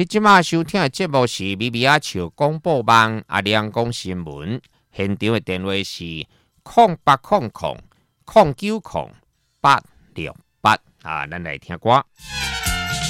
你即马收听的节目是咪咪仔笑广播网阿亮讲新闻，现场的电话是0800090868啊，咱来听歌。